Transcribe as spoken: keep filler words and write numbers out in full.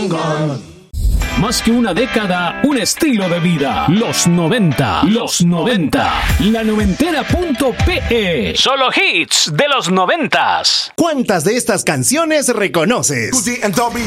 Más que una década, un estilo de vida. Los noventa. Los noventa. La noventera punto pe. Solo hits de los noventas. ¿Cuántas de estas canciones reconoces?